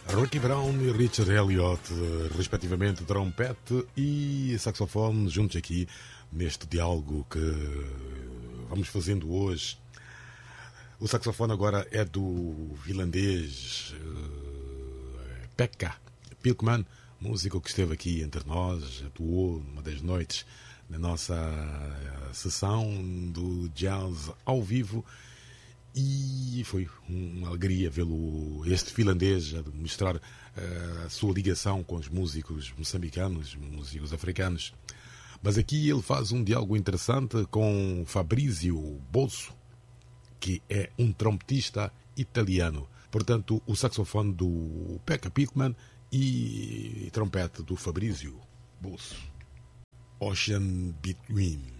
Ricky Brown e Richard Elliott, respectivamente trompete e saxofone, juntos aqui neste diálogo que vamos fazendo hoje. O saxofone agora é do finlandês Pekka Pilkman, músico que esteve aqui entre nós, atuou numa das noites na nossa sessão do jazz ao vivo. E foi uma alegria vê-lo, este finlandês, a mostrar a sua ligação com os músicos moçambicanos, músicos africanos. Mas aqui ele faz um diálogo interessante com Fabrizio Bosso, que é um trompetista italiano. Portanto, o saxofone do Pekka Pilkman e trompete do Fabrizio Bosso. Ocean Between.